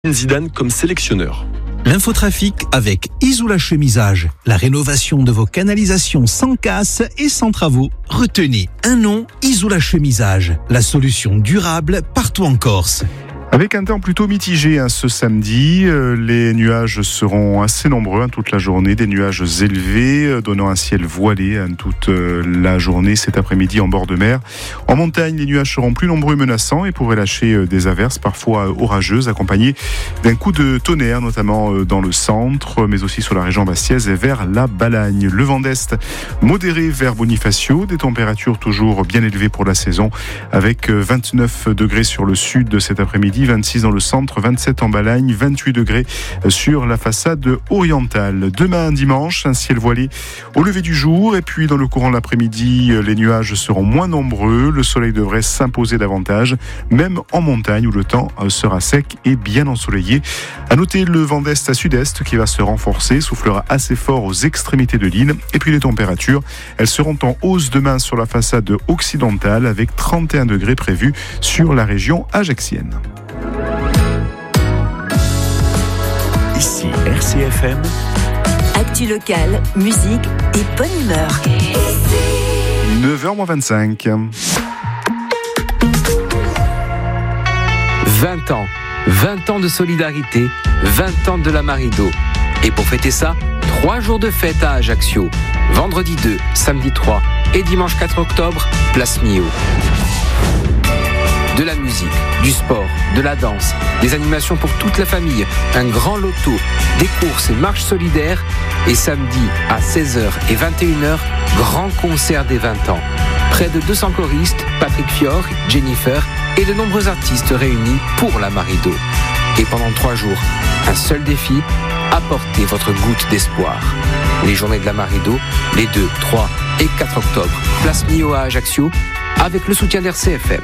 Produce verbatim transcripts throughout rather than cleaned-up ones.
Zidane comme sélectionneur. L'infotrafic avec Isola Chemisage. La rénovation de vos canalisations sans casse et sans travaux. Retenez un nom, Isola Chemisage. La solution durable partout en Corse. Avec un temps plutôt mitigé hein, ce samedi, euh, les nuages seront assez nombreux hein, toute la journée, des nuages élevés, euh, donnant un ciel voilé hein, toute euh, la journée cet après-midi en bord de mer. En montagne, les nuages seront plus nombreux et menaçants et pourraient lâcher euh, des averses parfois euh, orageuses, accompagnées d'un coup de tonnerre, notamment euh, dans le centre, mais aussi sur la région bastiaise et vers la Balagne. Le vent d'est modéré vers Bonifacio, des températures toujours bien élevées pour la saison, avec euh, vingt-neuf degrés sur le sud de cet après-midi, vingt-six dans le centre, vingt-sept en Balagne, vingt-huit degrés sur la façade orientale. Demain dimanche, un ciel voilé au lever du jour et puis dans le courant de l'après-midi, les nuages seront moins nombreux, le soleil devrait s'imposer davantage, même en montagne où le temps sera sec et bien ensoleillé. À noter le vent d'est à sud-est qui va se renforcer, soufflera assez fort aux extrémités de l'île et puis les températures, elles seront en hausse demain sur la façade occidentale avec trente et un degrés prévus sur la région ajaxienne. Ici R C F M. Actu locale, musique et bonne humeur. neuf heures moins vingt-cinq. vingt ans. vingt ans de solidarité, vingt ans de la Marido. Et pour fêter ça, trois jours de fête à Ajaccio. Vendredi deux, samedi trois et dimanche quatre octobre, place Mio. De la musique, du sport, de la danse, des animations pour toute la famille, un grand loto, des courses et marches solidaires. Et samedi à seize heures et vingt et une heures, grand concert des vingt ans. Près de deux cents choristes, Patrick Fior, Jennifer et de nombreux artistes réunis pour la Marido. Et pendant trois jours, un seul défi, apportez votre goutte d'espoir. Les journées de la Marido, les deux, trois et quatre octobre, place Mio à Ajaccio, avec le soutien d'R C F M.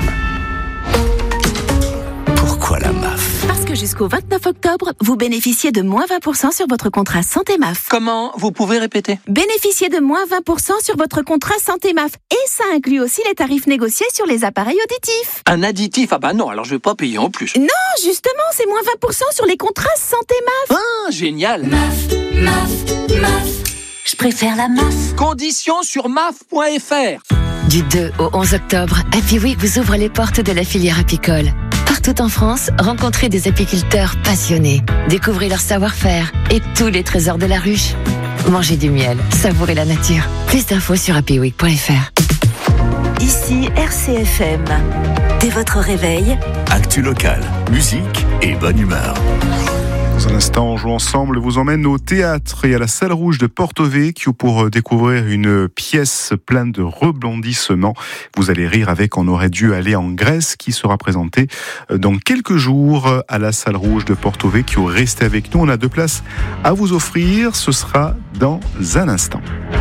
Pourquoi la M A F ? Parce que jusqu'au vingt-neuf octobre, vous bénéficiez de moins vingt pour cent sur votre contrat Santé M A F. Comment ? Vous pouvez répéter ? Bénéficiez de moins vingt pour cent sur votre contrat Santé M A F. Et ça inclut aussi les tarifs négociés sur les appareils auditifs. Un additif ? Ah bah non, alors je vais pas payer en plus. Non, justement, c'est moins vingt pour cent sur les contrats Santé M A F. Ah, génial ! M A F, M A F, M A F. Je préfère la M A F. Conditions sur M A F point F R. Du deux au onze octobre, Happy Week vous ouvre les portes de la filière apicole. Partout en France, rencontrez des apiculteurs passionnés. Découvrez leur savoir-faire et tous les trésors de la ruche. Mangez du miel, savourez la nature. Plus d'infos sur happy week point F R. Ici R C F M. Dès votre réveil, Actu locale, musique et bonne humeur. Dans un instant, on joue ensemble, vous emmène au théâtre et à la salle rouge de Porto Vecchio pour découvrir une pièce pleine de rebondissements. Vous allez rire avec On aurait dû aller en Grèce qui sera présentée dans quelques jours à la salle rouge de Porto Vecchio. Restez avec nous, on a deux places à vous offrir, ce sera dans un instant.